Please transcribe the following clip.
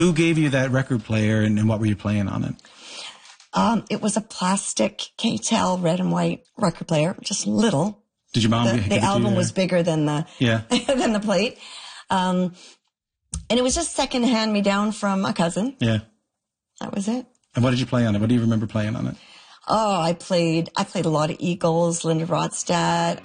Who gave you that record player, and what were you playing on it? It was a plastic K-Tel red and white record player, just little. Did your mom give it to you? The album was bigger than the than the plate. And it was just second hand me down from a cousin. Yeah. That was it. And what did you play on it? What do you remember playing on it? Oh, I played a lot of Eagles, Linda Ronstadt.